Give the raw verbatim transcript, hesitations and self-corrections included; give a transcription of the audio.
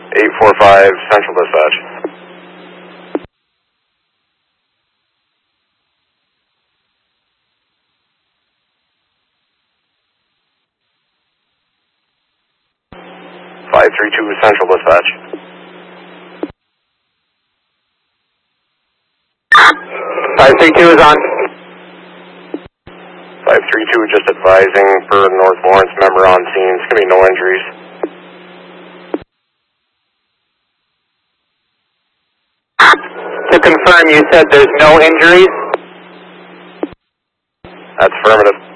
eight four five, Central Dispatch. five three two, Central Dispatch. five three two is on. five three two, just advising per North Lawrence member on scene. It's going to be no injuries. To confirm, you said there's no injuries? That's affirmative.